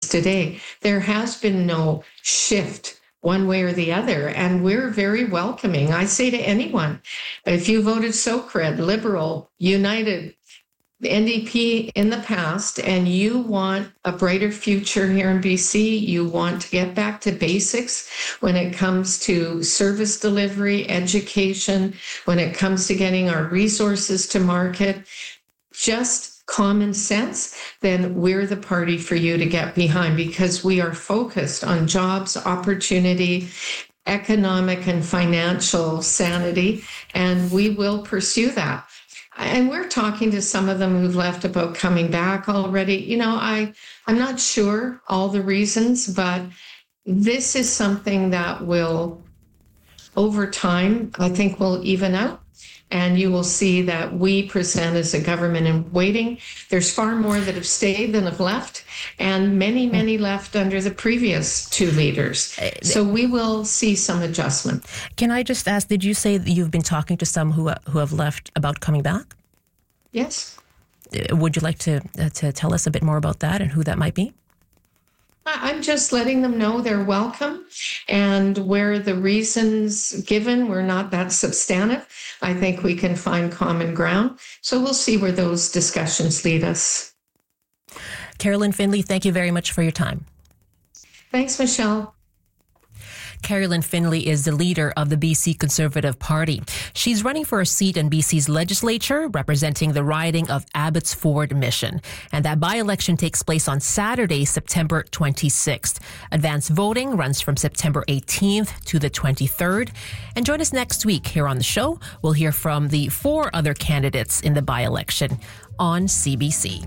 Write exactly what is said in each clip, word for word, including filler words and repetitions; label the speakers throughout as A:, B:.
A: today. There has been no shift one way or the other, and we're very welcoming. I say to anyone, if you voted Socred, Liberal, United, N D P in the past, and you want a brighter future here in B C, you want to get back to basics when it comes to service delivery, education, when it comes to getting our resources to market, just common sense, then we're the party for you to get behind, because we are focused on jobs, opportunity, economic and financial sanity, and we will pursue that. And we're talking to some of them who've left about coming back already. You know, I, I'm not sure all the reasons, but this is something that will, over time, I think will even out. And you will see that we present as a government in waiting. There's far more that have stayed than have left, and many, many left under the previous two leaders. So we will see some adjustment.
B: Can I just ask, did you say that you've been talking to some who who have left about coming back?
A: Yes.
B: Would you like to uh, to tell us a bit more about that and who that might be?
A: I'm just letting them know they're welcome, and where the reasons given were not that substantive, I think we can find common ground. So we'll see where those discussions lead us.
B: Carolyn Findlay, thank you very much for your time.
A: Thanks, Michelle.
B: Carolyn Findlay is the leader of the B C Conservative Party. She's running for a seat in B C's legislature, representing the riding of Abbotsford Mission. And that by-election takes place on Saturday, September twenty-sixth. Advance voting runs from September eighteenth to the twenty-third. And join us next week here on the show. We'll hear from the four other candidates in the by-election on C B C.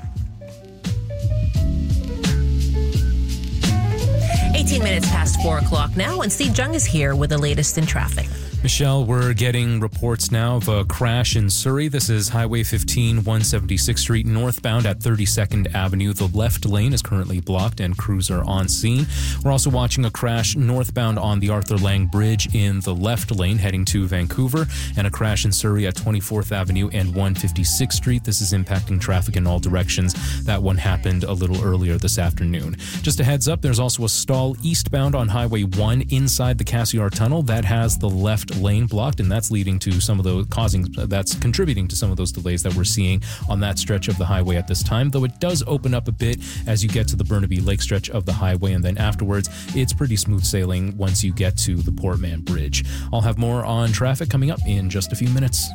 B: eighteen minutes past four o'clock now, and Steve Jung is here with the latest in traffic.
C: Michelle, we're getting reports now of a crash in Surrey. This is Highway fifteen, one seventy-sixth Street, northbound at thirty-second Avenue. The left lane is currently blocked and crews are on scene. We're also watching a crash northbound on the Arthur Lang Bridge in the left lane heading to Vancouver, and a crash in Surrey at twenty-fourth Avenue and one fifty-sixth Street. This is impacting traffic in all directions. That one happened a little earlier this afternoon. Just a heads up, there's also a stall eastbound on Highway one inside the Cassiar Tunnel that has the left lane blocked, and that's leading to some of those causing that's contributing to some of those delays that we're seeing on that stretch of the highway at this time, though it does open up a bit as you get to the Burnaby Lake stretch of the highway, and then afterwards it's pretty smooth sailing once you get to the Portman Bridge. I'll have more on traffic coming up in just a few minutes.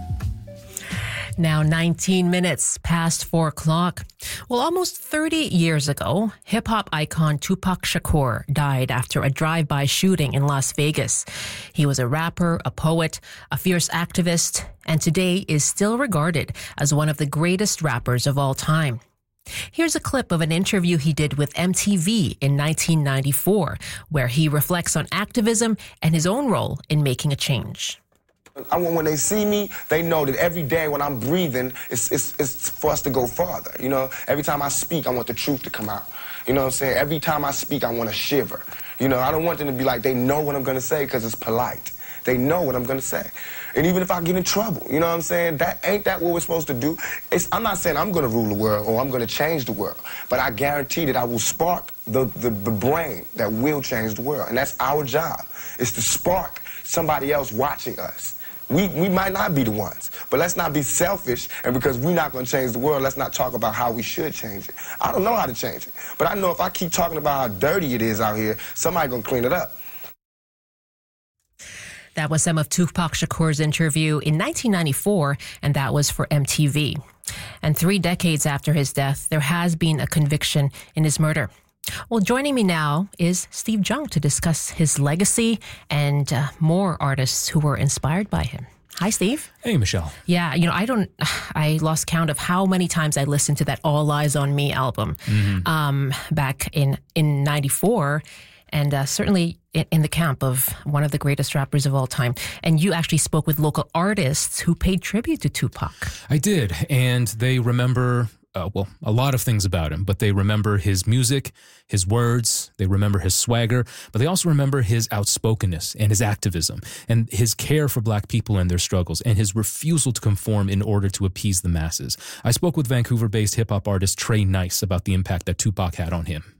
B: Now nineteen minutes past four o'clock. Well, almost thirty years ago, hip-hop icon Tupac Shakur died after a drive-by shooting in Las Vegas. He was a rapper, a poet, a fierce activist, and today is still regarded as one of the greatest rappers of all time. Here's a clip of an interview he did with M T V in nineteen ninety-four, where he reflects on activism and his own role in making a change.
D: I want when they see me, they know that every day when I'm breathing, it's, it's, it's for us to go farther. You know, every time I speak, I want the truth to come out. You know what I'm saying? Every time I speak, I want to shiver. You know, I don't want them to be like, they know what I'm going to say because it's polite. They know what I'm going to say. And even if I get in trouble, you know what I'm saying? That ain't that what we're supposed to do? It's, I'm not saying I'm going to rule the world or I'm going to change the world, but I guarantee that I will spark the, the, the brain that will change the world. And that's our job, is to spark somebody else watching us. We, we might not be the ones, but let's not be selfish, and because we're not going to change the world, let's not talk about how we should change it. I don't know how to change it, but I know if I keep talking about how dirty it is out here, somebody's going to clean it up.
B: That was some of Tupac Shakur's interview in nineteen ninety-four, and that was for M T V. And three decades after his death, there has been a conviction in his murder. Well, joining me now is Steve Jung to discuss his legacy and uh, more artists who were inspired by him. Hi, Steve.
C: Hey, Michelle.
B: Yeah, you know, I don't, I lost count of how many times I listened to that All Eyes on Me album mm-hmm. um, back in, in ninety-four. And uh, certainly in, in the camp of one of the greatest rappers of all time. And you actually spoke with local artists who paid tribute to Tupac.
C: I did. And they remember, uh, well, a lot of things about him, but they remember his music, his words, they remember his swagger, but they also remember his outspokenness and his activism and his care for Black people and their struggles and his refusal to conform in order to appease the masses. I spoke with Vancouver-based hip-hop artist Trey Nice about the impact that Tupac had on him.